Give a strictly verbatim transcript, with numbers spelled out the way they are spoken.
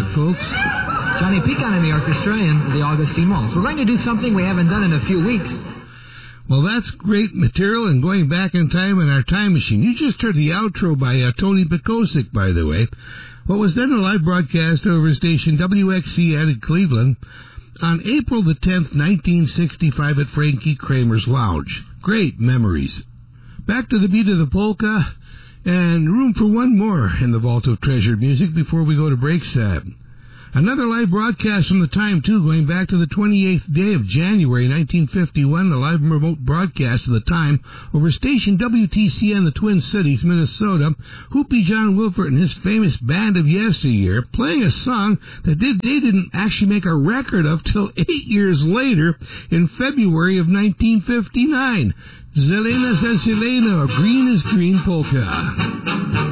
folks. Johnny Pecan in the orchestra and the Augustine Waltz. We're going to do something we haven't done in a few weeks. Well, that's great material, and going back in time in our time machine. You just heard the outro by uh, Tony Pekosik, by the way. What was then a live broadcast over station W X C in Cleveland on April the tenth, nineteen sixty-five at Frankie Kramer's Lounge. Great memories. Back to the beat of the polka, and room for one more in the vault of treasured music before we go to break set. Another live broadcast from the time, too, going back to the twenty-eighth day of January, nineteen fifty-one, the live remote broadcast of the time over station W T C N, the Twin Cities, Minnesota. Hoopy John Wilford and his famous band of yesteryear playing a song that they, they didn't actually make a record of till eight years later in February of nineteen fifty-nine. Zelena says Selena, Green is Green Polka.